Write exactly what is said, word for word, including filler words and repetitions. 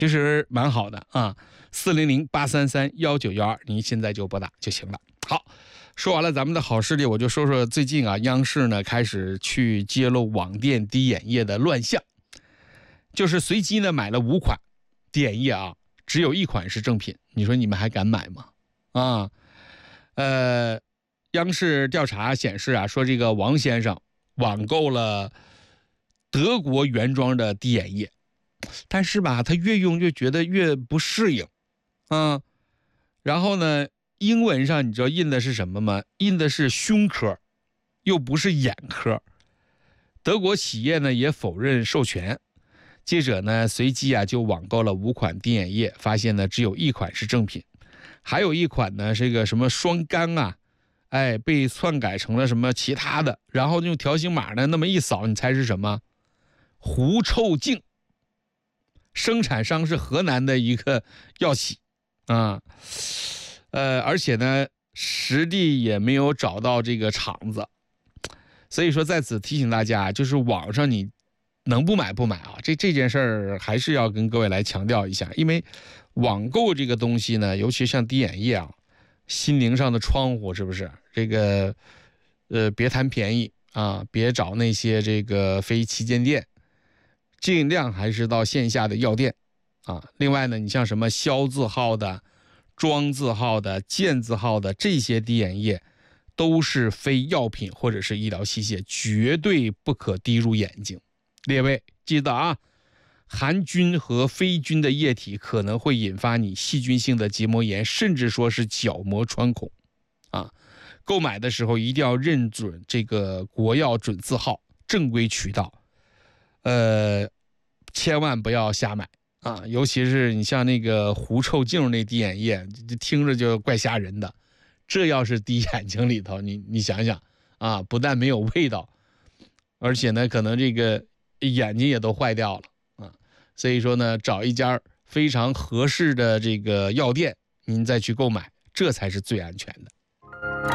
其实蛮好的啊，四零零八三三一九一二，您现在就拨打就行了。好，说完了咱们的好势力，我就说说最近啊，央视呢开始去揭露网店滴眼液的乱象，就是随机呢买了五款滴眼液啊，只有一款是正品，你说你们还敢买吗？啊，呃，央视调查显示啊，说这个王先生网购了德国原装的滴眼液。但是吧，他越用越觉得越不适应，啊，然后呢，英文上你知道印的是什么吗？印的是胸科，又不是眼科。德国企业呢也否认授权。记者呢随机啊就网购了五款滴眼液，发现呢只有一款是正品，还有一款呢是一个什么双苷啊，哎，被篡改成了什么其他的，然后用条形码呢那么一扫，你猜是什么？狐臭净。生产商是河南的一个药企啊，呃，而且呢，实地也没有找到这个厂子，所以说在此提醒大家，就是网上你能不买不买啊，这这件事儿还是要跟各位来强调一下，因为网购这个东西呢，尤其像滴眼液啊，心灵上的窗户，是不是？这个呃，别贪便宜啊，别找那些这个非旗舰店。尽量还是到线下的药店啊。另外呢，你像什么肖字号的、庄字号的、建字号的这些滴眼液，都是非药品或者是医疗器械，绝对不可滴入眼睛。列位记得啊，含菌和非菌的液体可能会引发你细菌性的结膜炎，甚至说是角膜穿孔啊。购买的时候一定要认准这个国药准字号，正规渠道。呃，千万不要瞎买啊！尤其是你像那个狐臭净那滴眼液，听着就怪吓人的。这要是滴眼睛里头，你你想想啊，不但没有味道，而且呢，可能这个眼睛也都坏掉了啊。所以说呢，找一家非常合适的这个药店，您再去购买，这才是最安全的。